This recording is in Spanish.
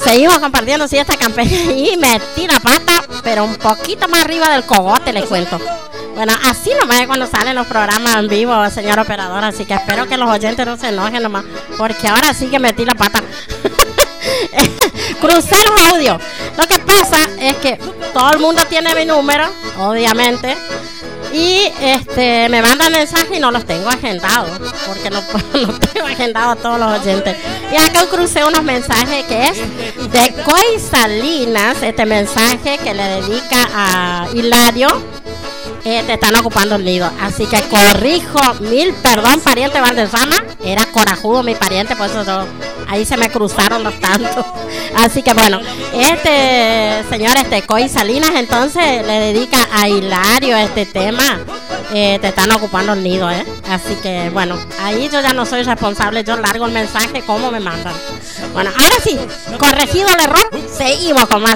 seguimos compartiendo esta campeña y metí la pata, pero un poquito más arriba del cogote, les cuento. Bueno, así nomás es cuando salen los programas en vivo, señor operador, así que espero que los oyentes no se enojen nomás, porque ahora sí que metí la pata. Crucé los audios. Lo que pasa es que todo el mundo tiene mi número, obviamente, y me mandan mensajes y no los tengo agendados, porque no tengo agendados a todos los oyentes. Y acá crucé unos mensajes que es de Coy Salinas, este mensaje que le dedica a Hilario. Te están ocupando el nido, así que corrijo, mil perdón, pariente Valdezama, era corajudo mi pariente, por eso ahí se me cruzaron los tantos. Así que bueno, señor Coy Salinas entonces le dedica a Hilario este tema, te están ocupando el nido, así que bueno, ahí yo ya no soy responsable, yo largo el mensaje como me mandan. Bueno, ahora sí, corregido el error, seguimos con más.